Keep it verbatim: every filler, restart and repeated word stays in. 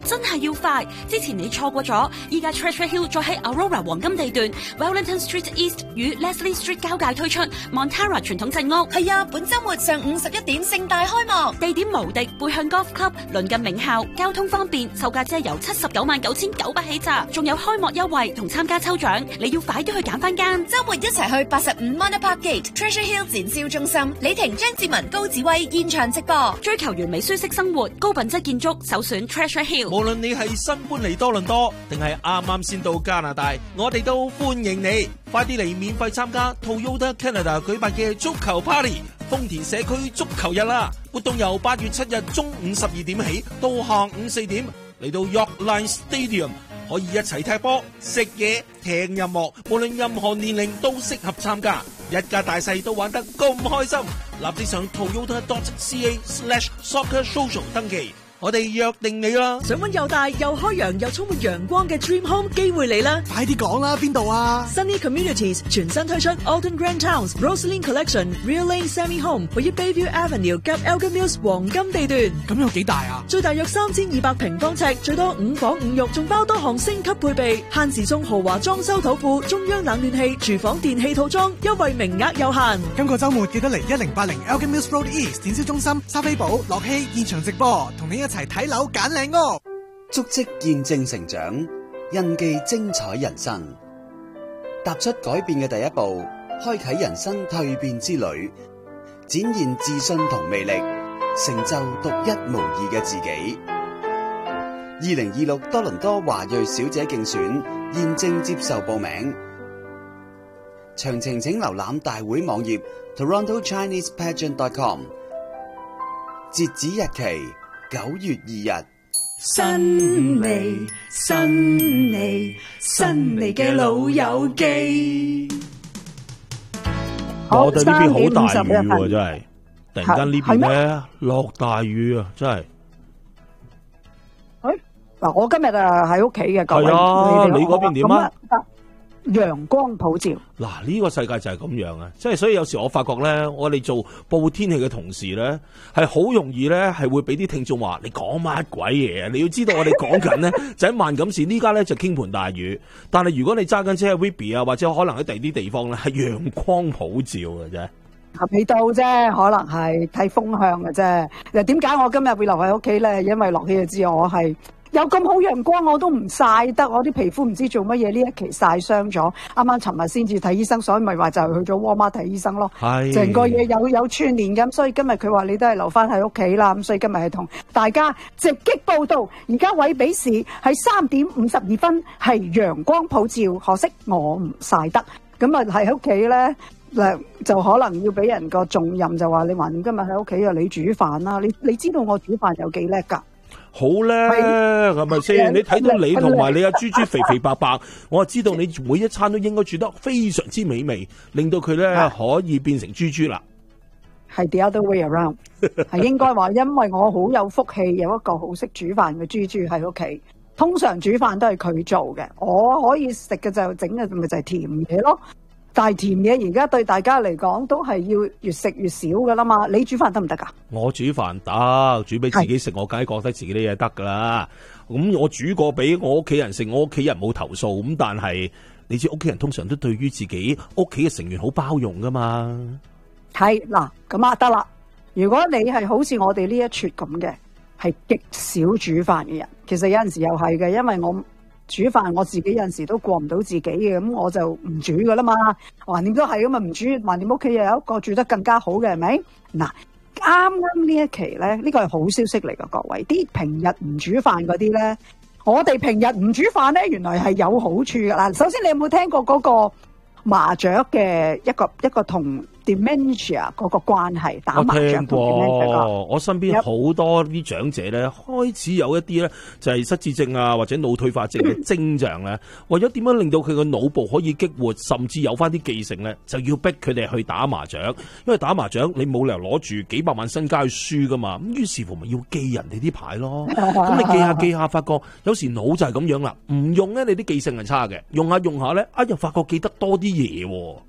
真係要快。之前你錯過咗，依家 Treasure Hill 再喺 Aurora 黃金地段 Wellington Street East 與 Leslie Street 交界推出 Montara 傳統鎮屋。 係啊，本周末上午十一點盛大開幕， 地點無敵，背向 Golf Club， 鄰近名校，交通方便，售價只係由七十九萬九千九百起咋，仲有開幕優惠同參加抽獎，你要快啲去揀翻間。 周末一齊去八十五 Manor Park Gate Treasure Hill 展銷中心，李婷、張志文、高子威現場直播。 追求完美舒適生活，高品質建築，首選 Treasure Hill。 無論你係新搬嚟多倫多，定係啱啱先到加拿大，我哋都歡迎你，快啲嚟免費參加 Toyota Canada 舉辦嘅足球 Party 豐田社區足球日啦！活動由八月七日中午十二點起到下午四點，嚟到 Yorkline Stadium， 可以一齊踢波、食嘢、聽音樂，無論任何年齡都適合參加，一家大細都玩得咁開心。立即上 toyota dot c a slash soccer social 登記。我哋約定你啦！ 想搵又大又開揚又充滿陽光嘅 Dream Home 機會嚟啦！ 快啲講啦，邊度啊 ？Sunny Communities 全新推出 Alton Grand Towns Rosaline Collection Real Lane Semi Home， 位於 Bayview Avenue 及 Elgin Mills 黃金地段。 咁有幾大啊？ 最大約三千二百平方尺，最多五房五浴，仲包多項升級配備，限時送豪華裝修土庫、中央冷暖氣、廚房電器套裝，優惠名額有限。 今個週末記得嚟一零八零 Elgin Mills Road East 展銷中心，莎菲寶、樂希現場直播，同你一齊睇樓揀靚屋， 足跡見證成長，印記精彩人生。踏出改變嘅第一步，開啟人生蛻變之旅，展現自信同魅力，成就獨一無二嘅自己。二零二六多倫多華裔小姐競選現正接受報名，詳情請瀏覽大會網頁 toronto chinese pageant dot com。截止日期九月二日。 新嚟新嚟新嚟嘅老友記。 我哋呢邊好大雨喎，真係突然間呢邊咧落大雨啊，真係。 誒，嗱，我今日啊喺屋企嘅，各位。 係啊，你嗰邊點啊？ 陽光普照。 嗱，呢個世界就係咁樣啊！即係所以有時我發覺咧，我哋做報天氣嘅同事咧，係好容易咧係會俾啲聽眾話你講乜鬼嘢啊！你要知道我哋講緊咧就喺萬錦市，呢家咧就傾盆大雨。但係如果你揸緊車喺 Whitby 啊，或者可能喺第二啲地方咧，係陽光普照嘅啫。 未到啫，可能係睇風向嘅啫。嗱，點解我今日會留喺屋企咧？因為樂希就知我係。有咁好陽光我都唔曬得，我啲皮膚唔知做乜嘢呢一期曬傷咗，啱啱尋日先至睇醫生，所以咪話就係去咗 Walmart 睇醫生咯。係成個嘢有有串連咁，所以今日佢話你都係留翻喺屋企啦。咁所以今日係同大家直擊報道，而家韋比市係三點五十二分，係陽光普照，可惜我唔曬得。咁啊喺屋企咧，嗱就可能要俾人個重任，就話你橫掂今日喺屋企啊，你煮飯啦。你你知道我煮飯有幾叻㗎？ 好叻，係咪先？你睇到你同埋你阿豬豬肥肥白白，我就知道你每一餐都應該煮得非常之美味，令到佢咧可以變成豬豬啦。 係 the other way around， 係應該話，因為我好有福氣，有一個好識煮飯嘅豬豬喺屋企。通常煮飯都係佢做嘅，我可以食嘅就整嘅咪就係甜嘢咯。但係甜嘢而家對大家嚟講都係要越食越少噶啦嘛。你煮飯得唔得噶？ 我煮飯得，煮俾自己食，我梗係覺得自己啲嘢得噶啦。咁我煮過俾我屋企人食，我屋企人冇投訴。咁但係你知屋企人通常都對於自己屋企嘅成員好包容噶嘛。 係嗱，咁啊得啦。如果你係好似我哋呢一撮咁嘅，係極少煮飯嘅人，其實有陣時又係嘅，因為我。煮飯我自己有陣時都過唔到自己嘅，咁我就唔煮噶啦嘛。橫掂都係咁嘛，唔煮橫掂屋企又有一個煮得更加好嘅，係咪？嗱，啱啱呢一期咧，呢個係好消息嚟噶，各位。啲平日唔煮飯嗰啲咧，我哋平日唔煮飯咧，原來係有好處噶。嗱，首先你有冇聽過嗰個麻雀嘅一個一個同 dementia 嗰個關係？打麻雀同 dementia， 我身邊好多啲長者咧，開始有一啲咧就係失智症啊或者腦退化症嘅徵象咧。為咗點樣令到佢個腦部可以激活，甚至有翻啲記性咧，就要逼佢哋去打麻雀。因為打麻雀你冇理由攞住幾百萬身家去輸噶嘛，咁於是乎咪要記人哋啲牌咯。咁你記下記下，發覺有時腦就係咁樣啦，唔用咧你啲記性係差嘅，用下用下咧，啊又發覺記得多啲嘢。